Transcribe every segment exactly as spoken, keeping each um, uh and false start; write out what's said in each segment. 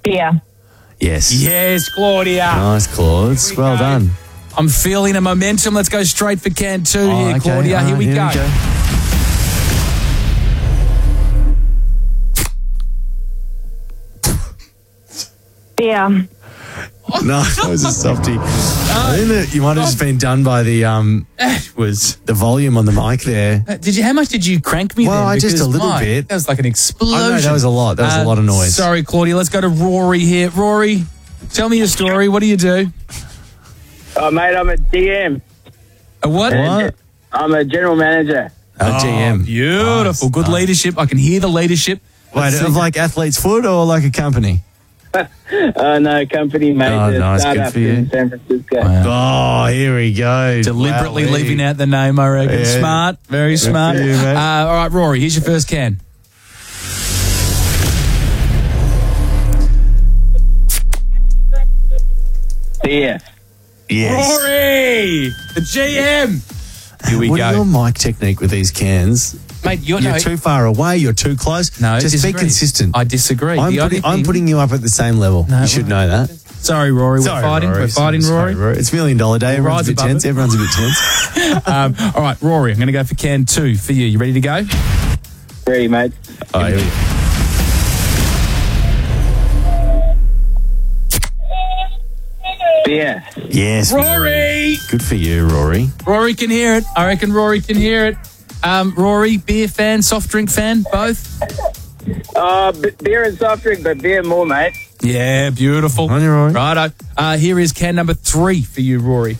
Beer. Yes. Yes, Claudia. Nice, Claude. we Well go. done. I'm feeling a momentum. Let's go straight for can two Oh, here, okay, Claudia. all Here right, we go. Beer. No, that was a softie. I think that you might have just been done by the um Was the volume on the mic there. Uh, Did you? How much did you crank me? Well, then? I just Because a little my- bit. That was like an explosion. I know, that was a lot. That was a lot of noise. Sorry, Claudia. Let's go to Rory here. Rory, tell me your story. What do you do? Oh, mate, I'm a D M. A what? What? I'm a general manager. A G M. Oh, beautiful. Nice, Good nice. leadership. I can hear the leadership. Wait, Let's of see. like Athlete's Foot or like a company? Uh, no, company, mate. Oh, a nice. Good startup for you. in San Francisco. Wow. Oh, here we go. Deliberately Wow, leaving out the name, I reckon. Yeah. Smart. Very smart. for you, mate. uh, all right, Rory, here's your first can. Beer. Yes. Rory, the G M. Here we what go. are your mic technique with these cans? Mate, you're, You're no, too far away. You're too close. No, just disagree. be consistent. I disagree. I'm, The putting, only I'm thing- putting you up at the same level. No, you should know that. Sorry, Rory. Sorry, we're fighting. Rory. We're fighting, Sorry, Rory. It's Million Dollar Day. Everyone's Rise a bit above tense. it. Everyone's a bit tense. um, all right, Rory, I'm going to go for can two for you. You ready to go? Ready, mate. Oh, here we go. Beer. Yes. Rory! Good for you, Rory. Rory can hear it. I reckon Rory can hear it. Um, Rory, beer fan, soft drink fan, both? Uh, b- beer and soft drink, but beer more, mate. Yeah, beautiful. On you, Rory. Righto. Uh, here is can number three for you, Rory.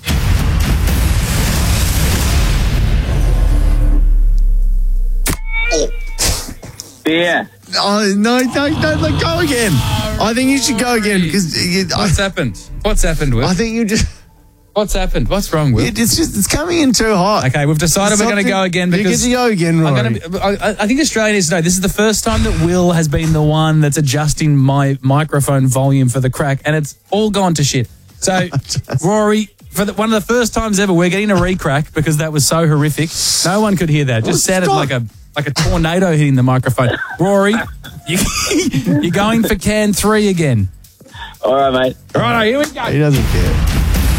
Beer. Oh, no, don't, don't let go again. I think you should go again because I, What's happened? What's happened, Will? I think you just, What's happened? What's wrong, Will? it, it's just, it's coming in too hot. Okay, we've decided we're going to go again You get because to go again, Rory. I'm gonna be, I, I think Australia needs to know this is the first time that Will has been the one that's adjusting my microphone volume for the crack, and it's all gone to shit. So, Rory, for the, one of the first times ever, we're getting a re-crack because that was so horrific. No one could hear that. It just Oh, sounded stop. like a like a tornado hitting the microphone. Rory, you, you're going for can three again. All right, mate. Righto, here we He go. doesn't care.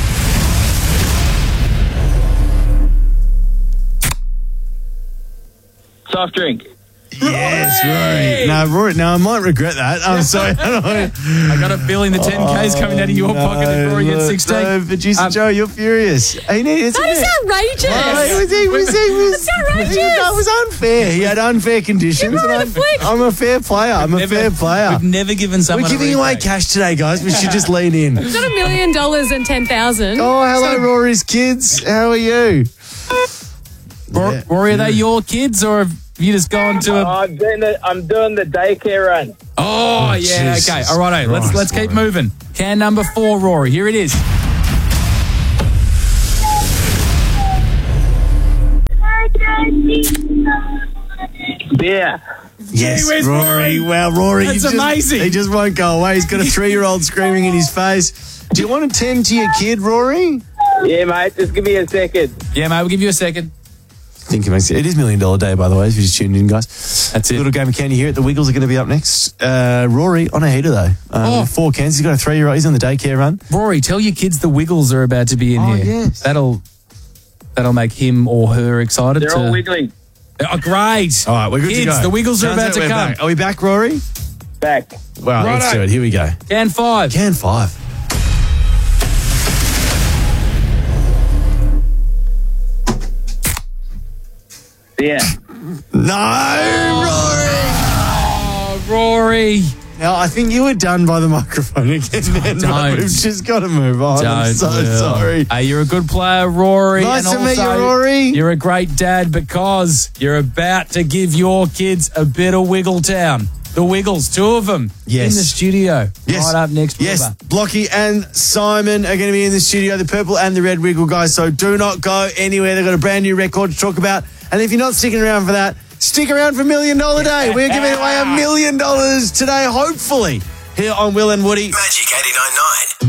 Soft drink. Yes, Rory. No, Rory. No, I might regret that. I'm sorry. I don't know. I got a feeling the ten K's coming out of your pocket if Rory gets look, sixteen. No, producer Um, Joe, you're furious. He needs, That is outrageous. Oh, he was, he was, he was, That's outrageous. That was unfair. He had unfair conditions. Give Rory and a I'm, flick. I'm a fair player. I'm a Never- fair player. We've never given someone We're a giving away re-crack. cash today, guys. We should just lean in. We've got a million dollars and ten thousand. Oh, hello, Rory's kids. How are you? Ro- Yeah. Rory, are they your kids or have you just gone to Oh, a... I'm doing the I'm doing the daycare run. Oh, yeah, Jesus okay. All right, let's Christ, let's keep Rory. moving. Can number four, Rory. Here it is. Beer. Yes, whiz, Rory. Rory. Wow, Rory. That's he just, amazing. He just won't go away. He's got a three-year-old screaming in his face. Do you want to tend to your kid, Rory? Yeah, mate. Just give me a second. Yeah, mate, we'll give you a second. I think it makes it. It is Million Dollar Day, by the way, if you just tuned in, guys. That's it. Little game of candy here at the Wiggles are going to be up next. Uh, Rory on a heater, though. Um, Oh. Four cans. He's got a three-year-old. He's on the daycare run. Rory, tell your kids the Wiggles are about to be in Oh, here. yes. That'll that'll make him or her excited. They're to... all wiggling. Oh, great. All right, we're good kids, to go. the Wiggles are Sounds about like to we're come. back. Are we back, Rory? Back. Well, let's Righto. do it. Here we go. Can five. Can five. Beer. No, Rory. Oh, Rory. Now, I think you were done by the microphone again. Man. Don't. We've just got to move on. I'm Don't, so Will. sorry. Hey, you're a good player, Rory. Nice and to meet you, also Rory. You're a great dad because you're about to give your kids a bit of Wiggletown. The Wiggles, two of them Yes. in the studio. Yes. Right up next. Yes, Wilbur. Blocky and Simon are going to be in the studio, the purple and the red wiggle guys, so do not go anywhere. They've got a brand new record to talk about. And if you're not sticking around for that, stick around for Million Dollar Day. We're giving away a million dollars today, hopefully, here on Will and Woody. Magic eighty-nine point nine.